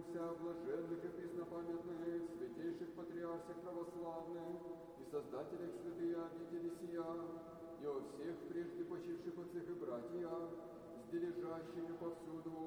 вся блаженных и преснопамятных, святейших патриарсих православных и создателях святые обители сия, и о всех прежде почивших отцах и братьях, с дележащими повсюду